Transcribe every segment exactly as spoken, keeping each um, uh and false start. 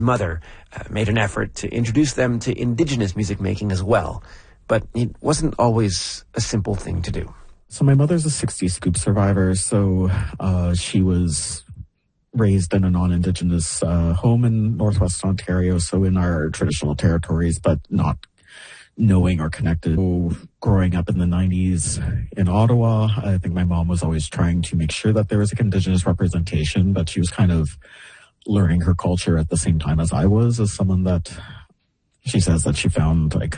Mother uh, made an effort to introduce them to indigenous music making as well, but it wasn't always a simple thing to do. So my mother's a sixties scoop survivor, so uh, she was raised in a non-Indigenous uh, home in Northwest Ontario, so in our traditional territories, but not knowing or connected. So growing up in the nineties in Ottawa, I think my mom was always trying to make sure that there was like Indigenous representation, but she was kind of learning her culture at the same time as I was, as someone that she says that she found like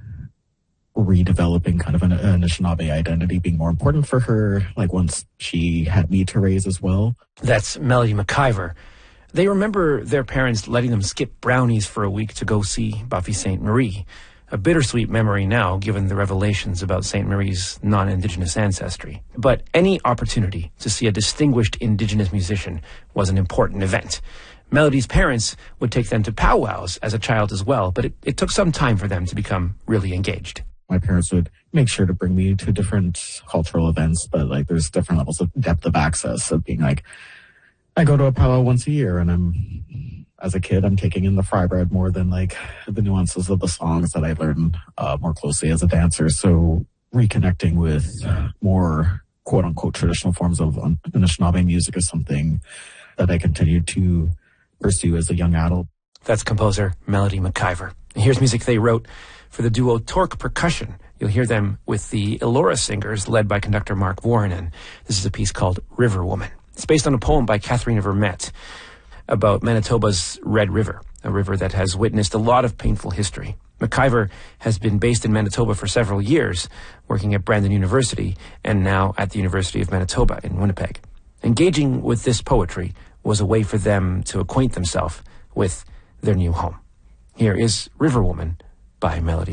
redeveloping kind of an Anishinaabe identity being more important for her, like once she had me to raise as well. That's Melody McIver. They remember their parents letting them skip brownies for a week to go see Buffy Sainte Marie. A bittersweet memory now, given the revelations about Sainte Marie's non-Indigenous ancestry. But any opportunity to see a distinguished Indigenous musician was an important event. Melody's parents would take them to powwows as a child as well, but it, it took some time for them to become really engaged. My parents would make sure to bring me to different cultural events, but like there's different levels of depth of access of being like, I go to a powwow once a year and I'm, as a kid, I'm taking in the fry bread more than like the nuances of the songs that I learned uh, more closely as a dancer. So reconnecting with more quote unquote traditional forms of Anishinaabe music is something that I continued to pursue as a young adult. That's composer Melody McIver. Here's music they wrote for the duo Torque Percussion. You'll hear them with the Elora Singers, led by conductor Mark Warren. This is a piece called River Woman. It's based on a poem by Catherine Vermette about Manitoba's Red River, a river that has witnessed a lot of painful history. McIver has been based in Manitoba for several years, working at Brandon University and now at the University of Manitoba in Winnipeg. Engaging with this poetry was a way for them to acquaint themselves with their new home. Here is River Woman by Melody